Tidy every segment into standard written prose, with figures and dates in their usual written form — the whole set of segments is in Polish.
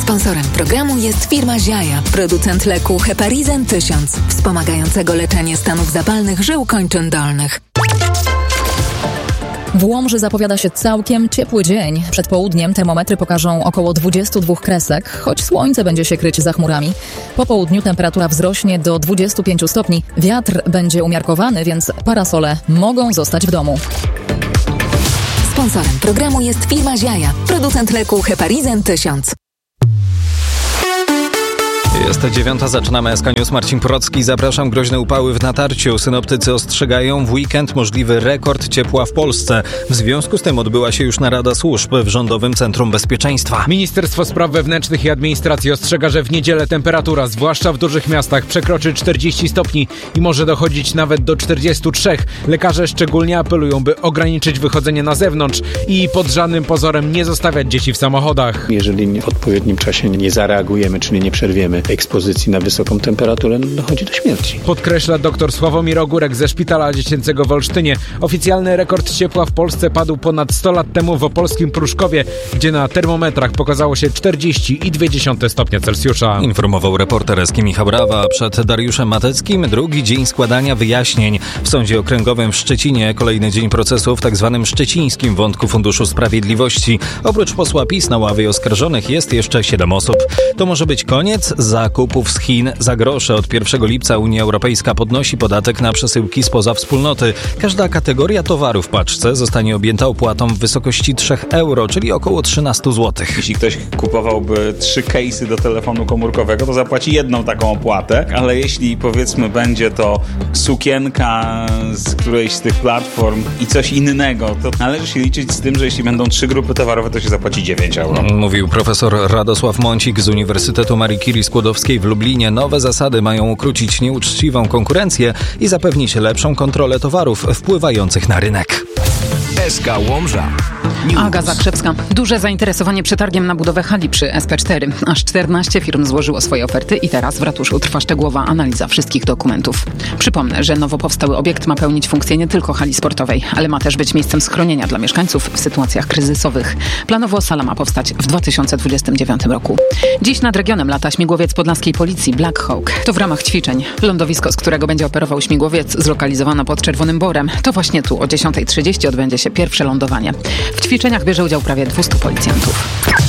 Sponsorem programu jest firma Ziaja, producent leku Heparizen 1000, wspomagającego leczenie stanów zapalnych żył kończyn dolnych. W Łomży zapowiada się całkiem ciepły dzień. Przed południem termometry pokażą około 22 kresek, choć słońce będzie się kryć za chmurami. Po południu temperatura wzrośnie do 25 stopni. Wiatr będzie umiarkowany, więc parasole mogą zostać w domu. Sponsorem programu jest firma Ziaja, producent leku Heparizen 1000. Jest 9:00, zaczynamy SK News. Marcin Procki, zapraszam. Groźne upały w Natarciu. Synoptycy ostrzegają, w weekend możliwy rekord ciepła w Polsce. W związku z tym odbyła się już narada służb w Rządowym Centrum Bezpieczeństwa. Ministerstwo Spraw Wewnętrznych i Administracji ostrzega, że w niedzielę temperatura, zwłaszcza w dużych miastach, przekroczy 40 stopni i może dochodzić nawet do 43. Lekarze szczególnie apelują, by ograniczyć wychodzenie na zewnątrz i pod żadnym pozorem nie zostawiać dzieci w samochodach. Jeżeli w odpowiednim czasie nie zareagujemy, czyli nie przerwiemy ekspozycji na wysoką temperaturę, dochodzi do śmierci. Podkreśla dr Sławomir Ogórek ze Szpitala Dziecięcego w Olsztynie. Oficjalny rekord ciepła w Polsce padł ponad 100 lat temu w opolskim Pruszkowie, gdzie na termometrach pokazało się 40,2 stopnia Celsjusza. Informował reporter SK Michał Rawa. Przed Dariuszem Mateckim drugi dzień składania wyjaśnień. W Sądzie Okręgowym w Szczecinie kolejny dzień procesu w tzw. szczecińskim wątku Funduszu Sprawiedliwości. Oprócz posła PiS na ławie oskarżonych jest jeszcze 7 osób. To może być koniec zakupów z Chin za grosze. Od 1 lipca Unia Europejska podnosi podatek na przesyłki spoza wspólnoty. Każda kategoria towaru w paczce zostanie objęta opłatą w wysokości 3 euro, czyli około 13 zł. Jeśli ktoś kupowałby 3 case'y do telefonu komórkowego, to zapłaci jedną taką opłatę, ale jeśli powiedzmy będzie to sukienka z którejś z tych platform i coś innego, to należy się liczyć z tym, że jeśli będą 3 grupy towarowe, to się zapłaci 9 euro. Mówił profesor Radosław Mącik z Uniwersytetu Marii Curie Skłodowskiej w Lublinie. Nowe zasady mają ukrócić nieuczciwą konkurencję i zapewnić lepszą kontrolę towarów wpływających na rynek. SK Łomża. Aga Zakrzewska. Duże zainteresowanie przetargiem na budowę hali przy SP4. Aż 14 firm złożyło swoje oferty i teraz w ratuszu trwa szczegółowa analiza wszystkich dokumentów. Przypomnę, że nowo powstały obiekt ma pełnić funkcję nie tylko hali sportowej, ale ma też być miejscem schronienia dla mieszkańców w sytuacjach kryzysowych. Planowo sala ma powstać w 2029 roku. Dziś nad regionem lata śmigłowiec podlaskiej policji Black Hawk. To w ramach ćwiczeń. Lądowisko, z którego będzie operował śmigłowiec, zlokalizowane pod Czerwonym Borem. To właśnie tu o 10:30 odbędzie się pierwsze lądowanie. W ćwiczeniach bierze udział prawie 200 policjantów.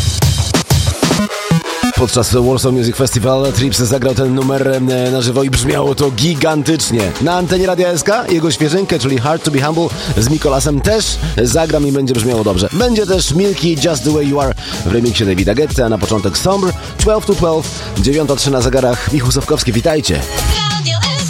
Podczas Warsaw Music Festival Trips zagrał ten numer na żywo i brzmiało to gigantycznie. Na antenie Radia SK jego świeżynkę, czyli Hard to be Humble z Mikolasem też zagram i będzie brzmiało dobrze. Będzie też Milky Just the Way You Are w remiksie Davida Guetta, a na początek Sombre 12 to 12, 9:03 na zegarach. Michał Sawkowski, witajcie.